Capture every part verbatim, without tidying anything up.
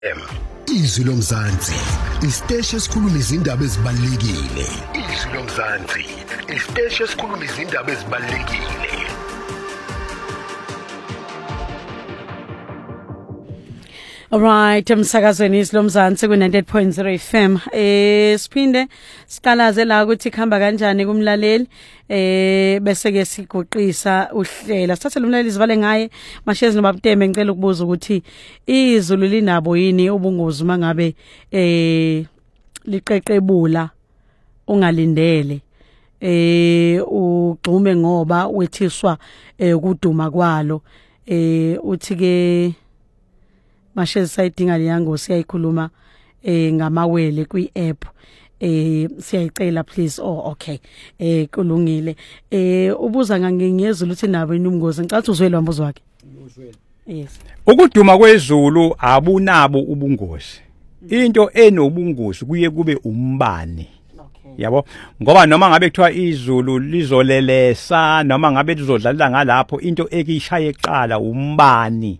Izwi lomzansi, isiteshi esikhuluma izindaba ezibalulekile. Izwi lomzansi, isiteshi esikhuluma izindaba ezibalulekile. Alright, umsakazweni isilomzansi ku ninety-eight point zero F M. Eh siphinde siqalaze la ukuthi khamba kanjani kumlaleli eh bese ke siguqisa uhlela. Sithathe lo mlaleli sivale ngaye Mashezi noBabTembe ngicela ukubuza ukuthi izulu linabo yini ubungozi mangabe eh liqeqebula ungalindele eh ugcume ngoba wethiswa eh ukuduma kwalo eh uthi ke Mashezi sayidinga liyango siyayikhuluma eh ngamawele kwi-app eh siyayicela please. Oh okay eh kulungile eh ubuza ngangengezulu uthi nabo inumngozi ngicathi uzwele wambuzo wakhe. Uzwele. Yes. Ukuduma kwezulu abunabo ubungozi. Into enobungozi kuye kube umbane. Yabo ngoba noma ngabe kuthiwa izulu lizolelesa noma ngabe lizodlala ngalapho into ekishaye eqala umbani.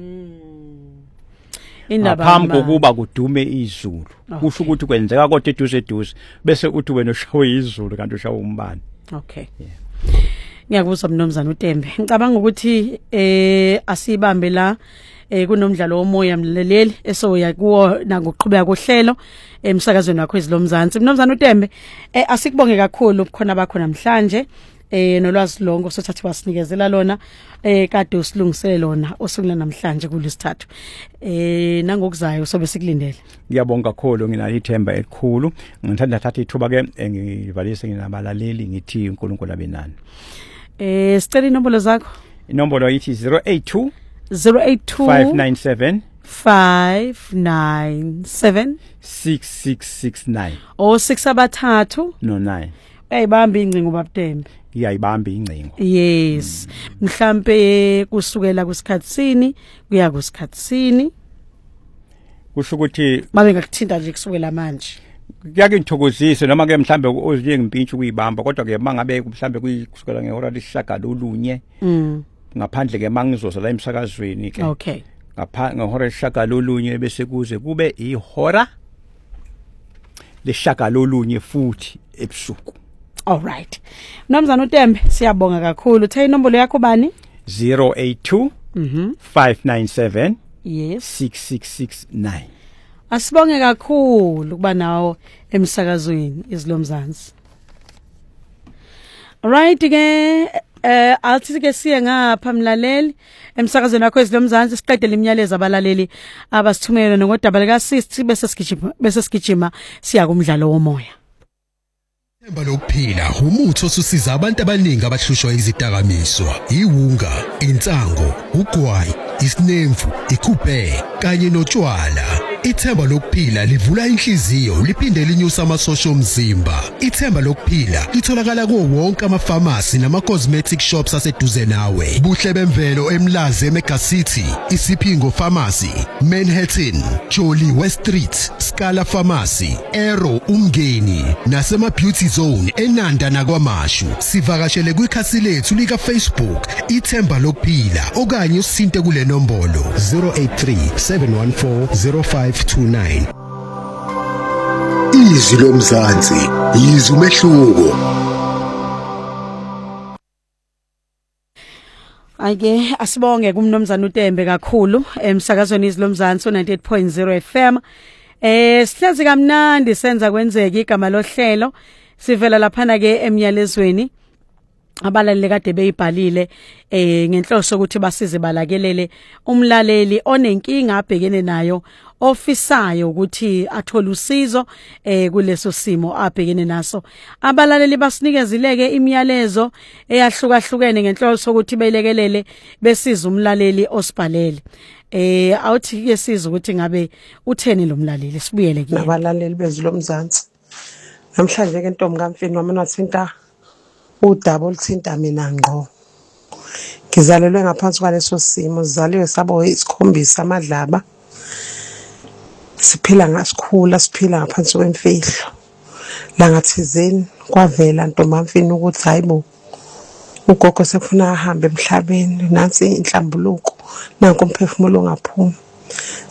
Ngaphambi kokuba kudume izulu kusho ukuthi kwenzeka kodwa eduze eduze bese uthi wena ushawe izulu kanti ushawe umbani. Okay. Ngiyakuzwa mnomzana uTembe. Ngicabanga ukuthi eh asibambe la eh kunomdlalo womoya mleleli esoya kuwo nangokuqhubeka kohlelo emsakazweni wakho izilomzansi. Mnomzana uTembe eh asikubonge kakhulu khona bakho namhlanje eh nolwazi lonke osothathi wasinikezela lona eh kade usilungisele lona osukula namhlanje kulesithathu eh nangokuzayo sobe sikulindele. Ngiyabonga kakhulu nginalo ithemba elikhulu ngithanda thatha ithuba ke ngivalise nginabalaleli ngithi uNkulunkulu abenani. Eh sicela inombolo zakho. Inombolo yithi zero eight two zero eight two five nine seven five nine seven six six six nine o six abathathu no nine. Ayibamba incingo baBTembe. Iyayibamba incingo. Yes. Mhlambe kusukela kusikhatsini kuya kusikhatsini. Kusho ukuthi babe ngakuthinta nje kusukela manje. Kuyake ngithokozise noma ke mhlambe oziye ngimpintshi kuyibamba kodwa ke mangabe mhlambe kusukela ngehora lishaka lolunye. Mm. Ngaphandle ke mangizoza la emsakazweni ke. Okay. Ngapha ngehora lishaka lolunye bese kuze kube ihora lishaka lolunye futhi ebusuku. All right. Mnumzana uTembe siyabonga kakhulu. Uthe inombolo yakho bani? zero eight two Mhm. five nine seven Yes. six six six nine. Asibonge kakhulu kuba nawo emsakazweni izilomzansi. All right ke eh athi ke siye ngapha mlaleli emsakazweni wakho izilomzansi siqedele imiyalezo abalaleli abasithumela ngodaba lika sixty bese sigijima bese sigijima siya kumdlalo womoya. Ithemba lokuphila umuthi osusiza abantu abaningi abahlushwa izidakamizwa, iwunga, insango, ugwayi, isinemfu, ikhupe kanye notshwala. Ithemba lokuphila livula inhliziyo liphinde linyusa amasosha omzimba. Ithemba lokuphila litholakala kuwo wonke ama-pharmacy nama-cosmetic shops aseduze nawe. Buhle bemvelo eMlazi eMega City, Isipingo Pharmacy, Manhattan, Jolly West Street, Scala Pharmacy, Aero Umngeni nasema Beauty Zone eNanda nakwaMashu. Sivakashele kwikhasi lethu lika Facebook Ithemba lokuphila okanye usinte kule nombolo zero eight three seven one four zero five two nine. Izwi lomzansi, izwi umehluko. Ake asibonge kumnomzana uTembe kakhulu emsakazweni izilomzansi ninety-eight point zero F M. Eh sihlezi kamnandi senza kwenzeka igama lohlelo sivela laphana ke emyalezweni abalaleli kade beyibhalile eh ngenhloso ukuthi basize balakelele umlaleli onenkinga abhekene nayo ofisayo ukuthi athole usizo eh kuleso simo abhekene naso. Abalaleli basinikezileke imiyalezo eyahlukahlukene ngenhloso ukuthi beyilekelele besiza umlaleli osibhalele. Eh awuthi ke siza ukuthi ngabe utheni lo mlaleli sibuyele ke abalaleli bezilomzansi. Namhlanje ke Ntombi kaMfini wami wathinta udaba oluthinta mina ngqo. Ngizalelwe ngaphansi kwaleso simo, sizaliwe sabo isikhombisa amadlaba. Siphila ngasikhula, siphila ngaphansi kwemfihlo. La ngathizeni kwavela Ntombi kaMfini ukuthi hayibo ugogo sekufuna ahambe emhlabeni, nansi inhlambuluko, nanku umphefumulo ongaphumi.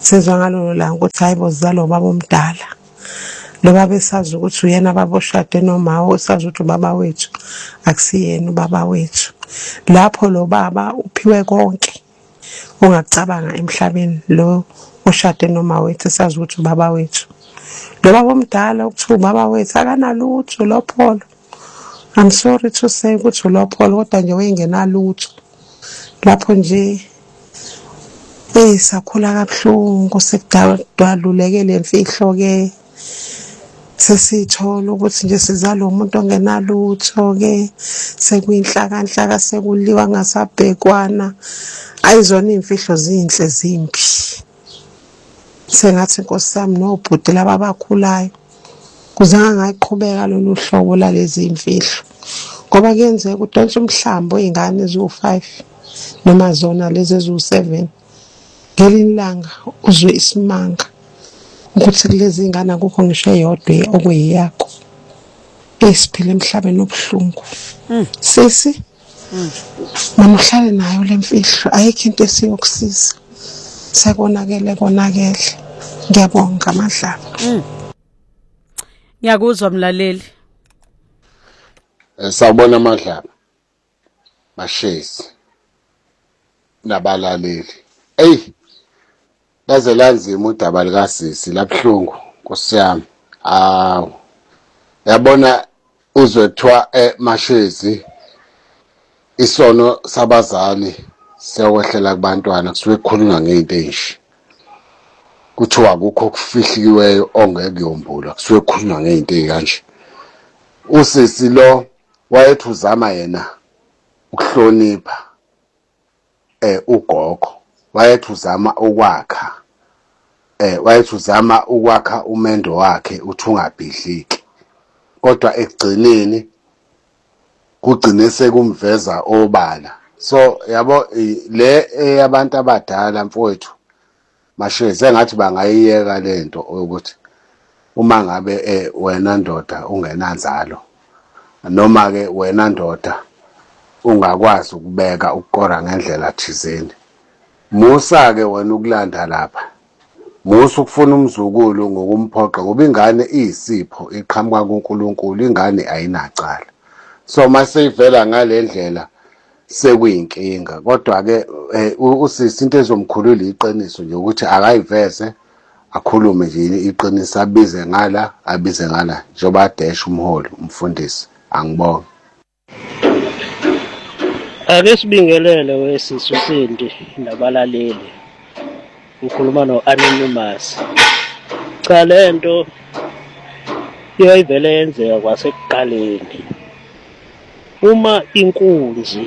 Sezwa ngalolo langa ukuthi hayibo zalo baba omdala. Lo baba esazi ukuthi uyena baba oshade noma osazi ukuthi ubaba wethu akusiyena ubaba wethu. Lapho lo baba uphiwe konke ongakucabanga emhlabeni, lo oshade noma wethu esazi ukuthi ubaba wethu. Lo baba omdala ukuthi ubaba wethu akanalutho lopholo. I'm sorry to say ukuthi ulopholo kodwa nje wayengenalutho. Lapho nje eh sakhula kabuhlungu sekudaluleke lemfihlo ke sesithola ukuthi nje sizalo umuntu ongenalutho ke sekuyinhlaka nhlaka sekuliwa ngasabhekwana ayizona imfihlo zinhle zimpi. Sengathi inkosi sami nobhuti laba abakhulayo kuzanga ngayiqhubeka lolu hlobo lalezi imfihlo ngoba kuyenzeka udonsa umhlambo izingane eziwu five noma zona lezi eziwu seven ngelinye ilanga uzwe isimanga ukuthi kulezi ingane akukho ngisho eyodwa okuyiyakho esiphila emhlabeni obuhlungu. Sisi mama uhlale nayo lemfihlo ayikho into esiyokusiza sekonakele konakele. Ngiyabonga amadlaba. Ngiyakuzwa mlaleli. Sawubona amadlaba. Mashezi nabalaleli. Ey laze lanzima udaba likasisi labhlungu kusiyami. Ah yabona uzwethwa eMashezi isono sabazali siyawehlela kubantwana kusuke kukhulunywa ngeinto ezishi. Kuthiwa akukho kufihliweyo ongeke yombula kusuke kukhulunywa ngeinto ezikanje. Usisi lo wayethi uzama yena ukuhlonipha eh ugogo, wayethi uzama ukwakha eh wayethi uzama ukwakha umendo wakhe uthi ungabhidliki. Kodwa ekugcineni kugcine sekumveza obala. So yabo le eyabantu abadala mfowethu Mashezi engathi bangayiyeka lento ukuthi uma ngabe eh wena ndoda ungenanzalo noma ke wena ndoda ungakwazi ukubeka ukukora ngendlela thizeni, musa ke wena ukulanda lapha, musa ukufuna umzukulu ngokumphoqa ngoba ingane iyisipho iqhamuka kuNkulunkulu, ingane ayinacala. So mase ivela ngalendlela sekuyinkinga. Kodwa ke usisi into ezomkhulula iqiniso nje ukuthi akayiveze akhulume nje iqiniso, abize ngala abize ngala njoba dash umholi umfundisi. Angibonga. Ake sibingelele wesisi uSindi nabalaleli. Ukhuluma no Anonymous. Cha lento iyayivele yenzeka kwasekuqaleni. Uma inkunzi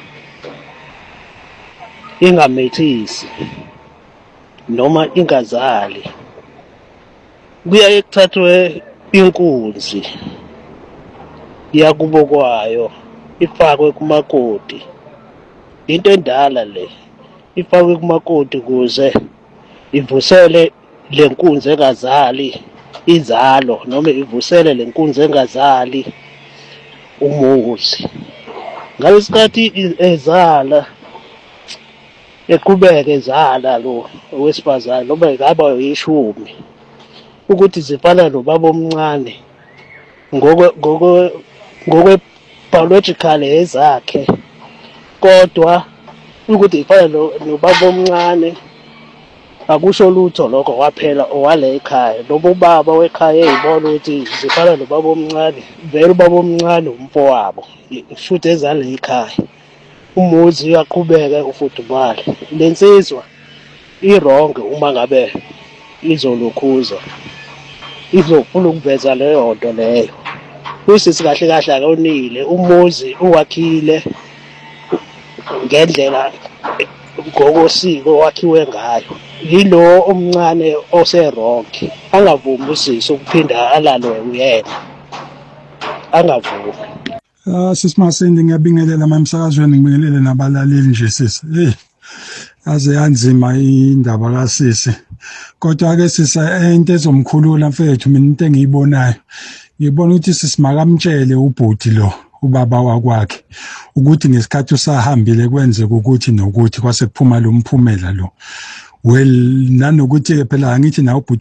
ingamethisi noma ingazali kuyaye kuthathwe inkunzi yakubo kwayo ifakwe kumakoti. Into endala le ifakwe kumakoti kuze ivusele lenkunzi engazali izalo noma ivusele lenkunzi engazali umuzi. Ngalesikhathi ezala eqhubeka ezala lo owesifazane noma ngaba yishumi ukuthi zifana nobaba omncane ngokwe ngokwe ngokwe biological ezakhe, kodwa ukuthi ifana nobaba omncane akusho lutho lokho kwaphela owale ekhaya. Lobo ubaba wekhaya eyibona ukuthi zifana nobaba omncane, vele ubaba omncane umfowabo futhi ezale ekhaya, umuzi uyaqhubeka ufudumala. Lensizwa ironge uma ngabe izolukhuza izofuna ukuveza leyo nto leyo. Usisi kahle kahle akonile, umuzi uwakhile ngendlela ngokosiko wakhiwe ngayo. Yilo omncane oseronke angavumi usisi ukuphinda alalwe uyena, angavumi. Ah sisimasindi ngiyabingelela emsakazweni, ngibingelele nabalaleli nje sisi. Hey aze yanzima indaba kaSisi, kodwa ke sisa into ezomkhulula mfethu mina into engiyibonayo ngibona ukuthi sisimakamtshele ubhuti lo ubaba wakwakhe ukuthi ngesikhathi usahambile kwenzeka ukuthi nokuthi kwase kuphuma lo mphumela lo. well nanokuthi ke phela angithi nawe